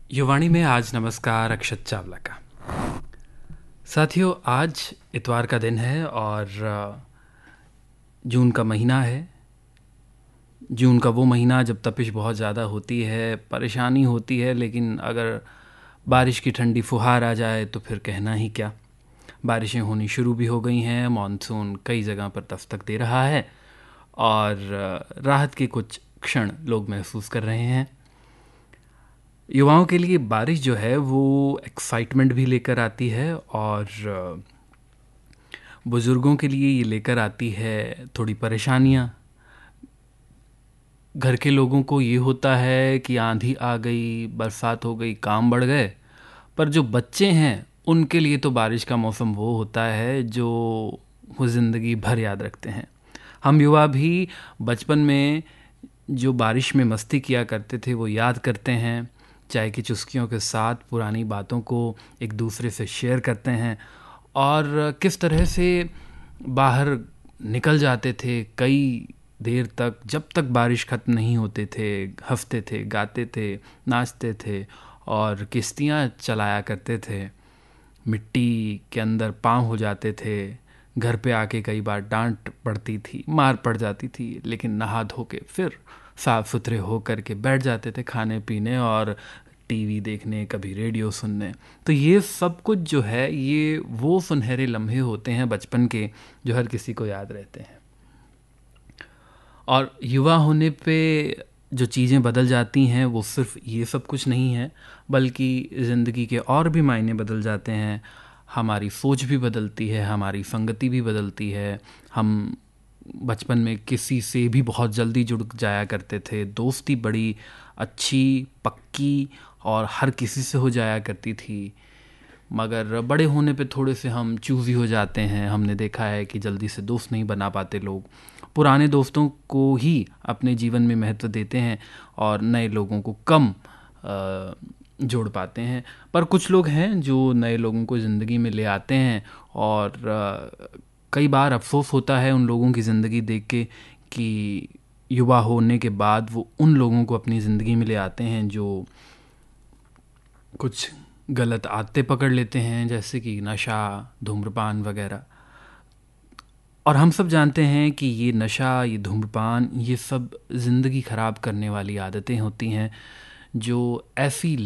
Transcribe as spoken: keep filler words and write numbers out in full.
युवाणी में आज नमस्कार अक्षत चावला का। साथियों, आज इतवार का दिन है और जून का महीना है। जून का वो महीना जब तपिश बहुत ज़्यादा होती है, परेशानी होती है, लेकिन अगर बारिश की ठंडी फुहार आ जाए तो फिर कहना ही क्या। बारिशें होनी शुरू भी हो गई हैं, मॉनसून कई जगह पर दस्तक दे रहा है और राहत के कुछ क्षण लोग महसूस कर रहे हैं। युवाओं के लिए बारिश जो है वो एक्साइटमेंट भी लेकर आती है और बुज़ुर्गों के लिए ये लेकर आती है थोड़ी परेशानियाँ। घर के लोगों को ये होता है कि आंधी आ गई, बरसात हो गई, काम बढ़ गए, पर जो बच्चे हैं उनके लिए तो बारिश का मौसम वो होता है जो वो ज़िंदगी भर याद रखते हैं। हम युवा भी बचपन में जो बारिश में मस्ती किया करते थे वो याद करते हैं। चाय की चुस्कियों के साथ पुरानी बातों को एक दूसरे से शेयर करते हैं और किस तरह से बाहर निकल जाते थे कई देर तक, जब तक बारिश ख़त्म नहीं होते थे, हंसते थे, गाते थे, नाचते थे और किश्तियाँ चलाया करते थे। मिट्टी के अंदर पाँव हो जाते थे। घर पे आके कई बार डांट पड़ती थी, मार पड़ जाती थी, लेकिन नहा धो के फिर साफ़ सुथरे हो कर के बैठ जाते थे खाने पीने और टीवी देखने, कभी रेडियो सुनने। तो ये सब कुछ जो है ये वो सुनहरे लम्हे होते हैं बचपन के जो हर किसी को याद रहते हैं। और युवा होने पे जो चीज़ें बदल जाती हैं वो सिर्फ ये सब कुछ नहीं है, बल्कि ज़िंदगी के और भी मायने बदल जाते हैं। हमारी सोच भी बदलती है, हमारी संगति भी बदलती है। हम बचपन में किसी से भी बहुत जल्दी जुड़ जाया करते थे, दोस्ती बड़ी अच्छी, पक्की और हर किसी से हो जाया करती थी। मगर बड़े होने पे थोड़े से हम चूज़ी हो जाते हैं। हमने देखा है कि जल्दी से दोस्त नहीं बना पाते लोग। पुराने दोस्तों को ही अपने जीवन में महत्व देते हैं और नए लोगों को कम जोड़ पाते हैं। पर कुछ लोग हैं जो नए लोगों को ज़िंदगी में ले आते हैं और कई बार अफसोस होता है उन लोगों की ज़िंदगी देख के कि युवा होने के बाद वो उन लोगों को अपनी ज़िंदगी में ले आते हैं जो कुछ गलत आदतें पकड़ लेते हैं, जैसे कि नशा, धूम्रपान वगैरह। और हम सब जानते हैं कि ये नशा, ये धूम्रपान, ये सब ज़िंदगी ख़राब करने वाली आदतें होती हैं जो ऐसी